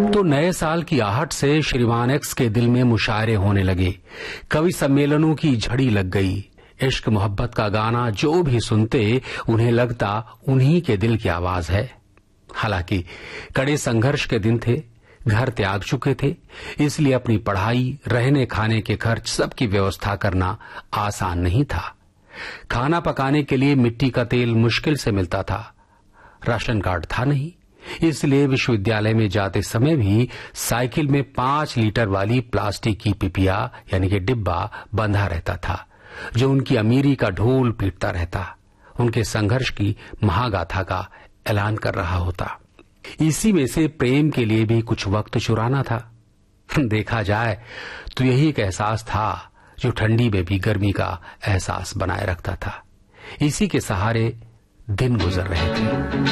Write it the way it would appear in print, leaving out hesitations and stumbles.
अब तो नए साल की आहट से श्रीमान एक्स के दिल में मुशायरे होने लगे। कवि सम्मेलनों की झड़ी लग गई। इश्क मोहब्बत का गाना जो भी सुनते उन्हें लगता उन्हीं के दिल की आवाज है। हालांकि कड़े संघर्ष के दिन थे, घर त्याग चुके थे, इसलिए अपनी पढ़ाई, रहने खाने के खर्च सबकी व्यवस्था करना आसान नहीं था। खाना पकाने के लिए मिट्टी का तेल मुश्किल से मिलता था। राशन कार्ड था नहीं, इसलिए विश्वविद्यालय में जाते समय भी साइकिल में 5 लीटर वाली प्लास्टिक की पिपिया यानी कि डिब्बा बंधा रहता था, जो उनकी अमीरी का ढोल पीटता रहता, उनके संघर्ष की महागाथा का ऐलान कर रहा होता। इसी में से प्रेम के लिए भी कुछ वक्त चुराना था। देखा जाए तो यही एक एहसास था जो ठंडी में भी गर्मी का एहसास बनाए रखता था। इसी के सहारे दिन गुजर रहे थे।